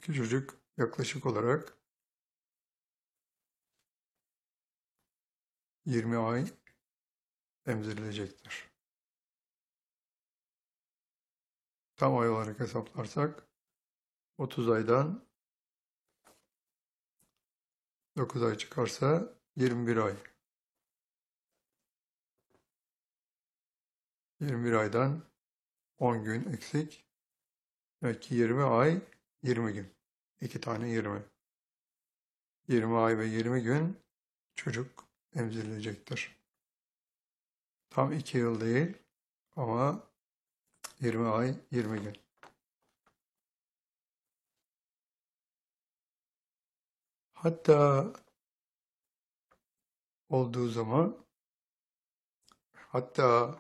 Çünkü çocuk yaklaşık olarak 20 ay emzirilecektir. Tam ay olarak hesaplarsak 30 aydan 9 ay çıkarsa 21 ay. 21 aydan 10 gün eksik. Demek ki 20 ay 20 gün. 2 tane 20. 20 ay ve 20 gün çocuk emzirilecektir. Tam 2 yıl değil ama 20 ay 20 gün. Hatta olduğu zaman hatta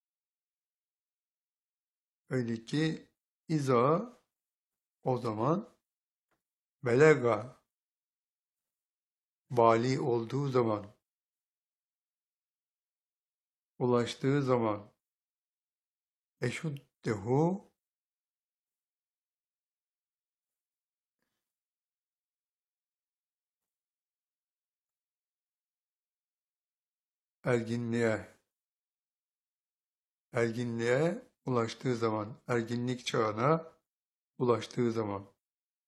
öyle ki iza o zaman belega bali olduğu zaman ulaştığı zaman eşuddehu erginliğe ulaştığı zaman, erginlik çağına ulaştığı zaman